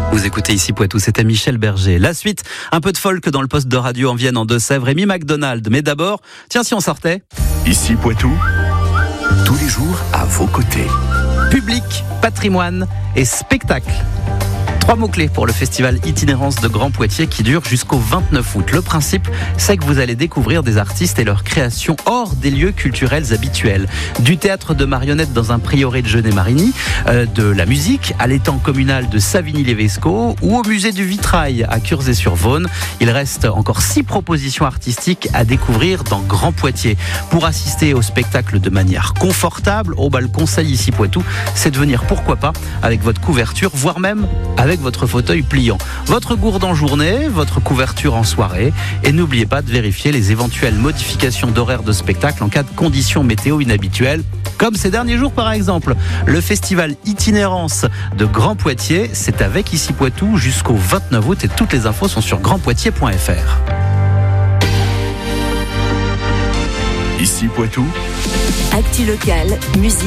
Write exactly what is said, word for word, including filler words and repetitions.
Vous écoutez ici Poitou, c'était Michel Berger. La suite, un peu de folk dans le poste de radio en Vienne, en Deux-Sèvres, Amy McDonald. Mais d'abord, tiens, si on sortait. Ici Poitou, tous les jours à vos côtés. Public, patrimoine et spectacle. Trois mots-clés pour le festival Itinérance de Grand Poitiers qui dure jusqu'au vingt-neuf août. Le principe, c'est que vous allez découvrir des artistes et leurs créations hors des lieux culturels habituels. Du théâtre de marionnettes dans un prieuré de Genet-Marigny, euh, de la musique à l'étang communal de Savigny-les-Vescots ou au musée du Vitrail à Curzé-sur-Vaune. Il reste encore six propositions artistiques à découvrir dans Grand Poitiers. Pour assister au spectacle de manière confortable, au bal conseil ici Poitou, c'est de venir pourquoi pas avec votre couverture, voire même avec votre fauteuil pliant, votre gourde en journée, votre couverture en soirée, et n'oubliez pas de vérifier les éventuelles modifications d'horaire de spectacle en cas de conditions météo inhabituelles, comme ces derniers jours par exemple. Le festival Itinérance de Grand Poitiers, c'est avec Ici Poitou jusqu'au vingt-neuf août et toutes les infos sont sur grand poitiers point f r. Ici Poitou, Actu locale, musique.